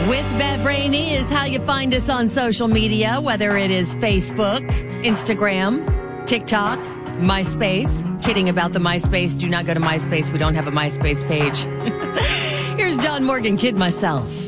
With Bev Rainey is how you find us on social media, whether it is Facebook, Instagram, TikTok, MySpace. Kidding about the MySpace. Do not go to MySpace. We don't have a MySpace page. Here's John Morgan, Kid Myself.